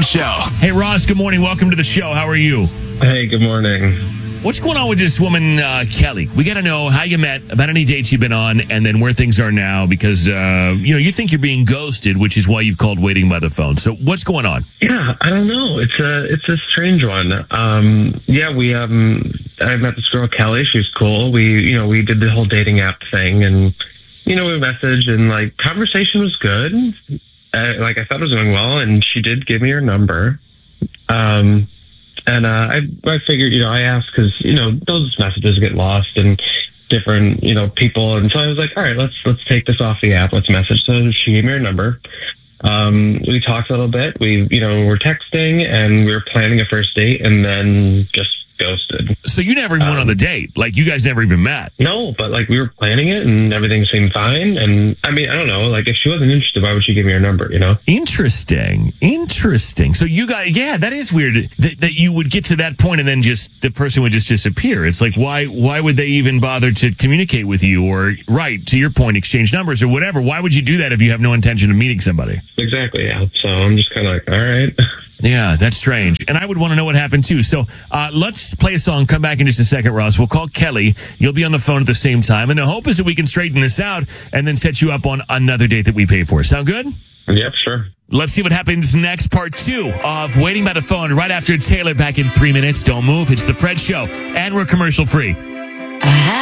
Show. Hey, Ross, good morning. Welcome to the show. How are you? Hey, good morning. What's going on with this woman, Kelly? We got to know how you met, about any dates you've been on, and then where things are now, because, you think you're being ghosted, which is why you've called waiting by the phone. So what's going on? Yeah, I don't know. It's a strange one. I met this girl, Kelly. She was cool. We did the whole dating app thing, and, we messaged, and, conversation was good. I thought it was going well, and she did give me her number. And I figured, I asked because, those messages get lost and different, people. And so I was like, all right, let's take this off the app. Let's message. So she gave me her number. We talked a little bit. We were texting and we were planning a first date and then just ghosted. So you never even went on the date? You guys never even met? No, but we were planning it and everything seemed fine. And I mean, I don't know, if she wasn't interested, why would she give me her number, Interesting. So you guys, that is weird that you would get to that point and then just the person would just disappear. It's why would they even bother to communicate with you or, right, to your point, exchange numbers or whatever? Why would you do that if you have no intention of meeting somebody? Exactly, yeah. So I'm just kind of all right. Yeah, that's strange. And I would want to know what happened too. So let's play a song. Come back in just a second, Ross. We'll call Kelly. You'll be on the phone at the same time. And the hope is that we can straighten this out and then set you up on another date that we pay for. Sound good? Yep, sure. Let's see what happens next. Part 2 of Waiting by the Phone right after Taylor back in 3 minutes. Don't move. It's The Fred Show. And we're commercial free.